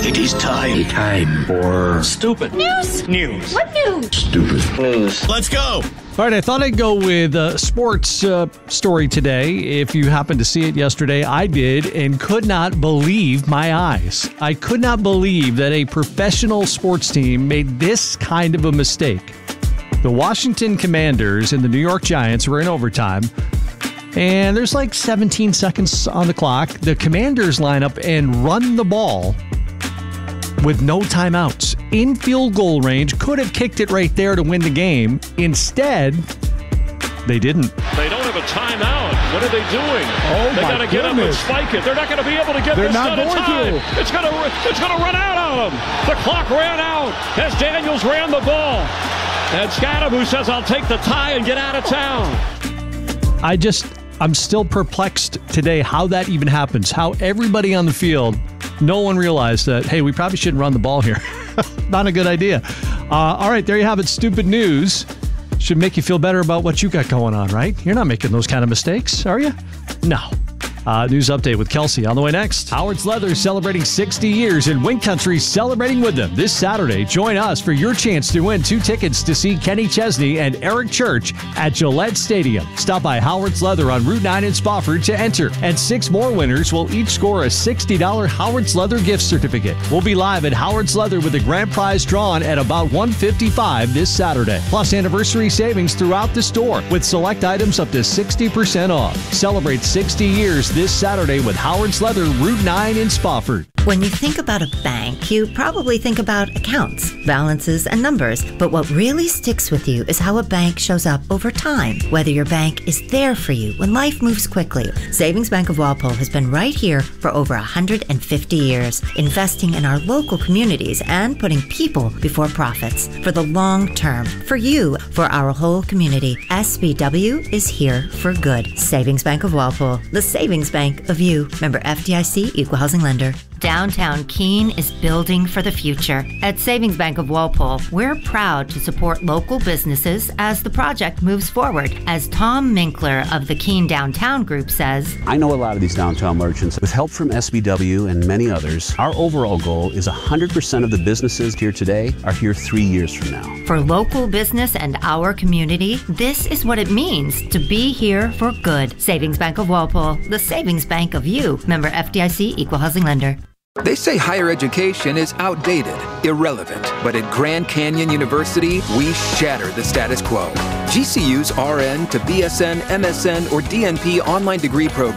It is time. Time for stupid news. News. What news? Stupid news. Let's go. All right, I thought I'd go with a sports story today. If you happened to see it yesterday, I did, and could not believe my eyes. I could not believe that a professional sports team made this kind of a mistake. The Washington Commanders and the New York Giants were in overtime, and there's like 17 seconds on the clock. The Commanders line up and run the ball with no timeouts. In field goal range, could have kicked it right there to win the game. Instead, they didn't. They don't have a timeout. What are they doing? Oh, they got to get up and spike it. They're not going to be able to get this done in time. It's going to run out on them. The clock ran out as Daniels ran the ball. And Scadaboo says, I'll take the tie and get out of town. I'm still perplexed today how that even happens. How everybody on the field, no one realized that, hey, we probably shouldn't run the ball here. Not a good idea. All right, there you have it. Stupid news. Should make you feel better about what you got going on, right? You're not making those kind of mistakes, are you? No. News update with Kelsey on the way next. Howard's Leather celebrating 60 years and Wing Country celebrating with them this Saturday. Join us for your chance to win 2 tickets to see Kenny Chesney and Eric Church at Gillette Stadium. Stop by Howard's Leather on Route 9 in Spofford to enter, and 6 more winners will each score a $60 Howard's Leather gift certificate. We'll be live at Howard's Leather with the grand prize drawn at about 1:55 this Saturday. Plus anniversary savings throughout the store with select items up to 60% off. Celebrate 60 years this Saturday with Howard's Leather, Route 9 in Spofford. When you think about a bank, you probably think about accounts, balances, and numbers. But what really sticks with you is how a bank shows up over time. Whether your bank is there for you when life moves quickly. Savings Bank of Walpole has been right here for over 150 years, investing in our local communities and putting people before profits for the long term. For you, for our whole community, SBW is here for good. Savings Bank of Walpole, the savings bank of you. Member FDIC, Equal Housing Lender. Downtown Keene is building for the future. At Savings Bank of Walpole, we're proud to support local businesses as the project moves forward. As Tom Minkler of the Keene Downtown Group says, I know a lot of these downtown merchants. With help from SBW and many others, our overall goal is 100% of the businesses here today are here 3 years from now. For local business and our community, this is what it means to be here for good. Savings Bank of Walpole, the savings bank of you. Member FDIC, Equal Housing Lender. They say higher education is outdated, irrelevant, but at Grand Canyon University, we shatter the status quo. GCU's RN to BSN, MSN, or DNP online degree program